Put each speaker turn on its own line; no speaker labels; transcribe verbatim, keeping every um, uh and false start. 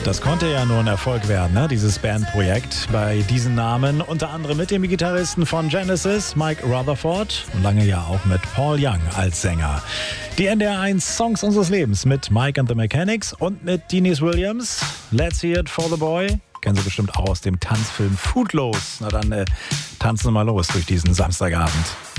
Das konnte ja nur ein Erfolg werden, ne? Dieses Bandprojekt. Bei diesen Namen unter anderem mit dem Gitarristen von Genesis, Mike Rutherford, und lange ja auch mit Paul Young als Sänger. Die N D R eins Songs unseres Lebens mit Mike and the Mechanics und mit Deniece Williams. Let's Hear It for the Boy. Kennen Sie bestimmt auch aus dem Tanzfilm Footloose. Na dann äh, tanzen wir mal los durch diesen Samstagabend.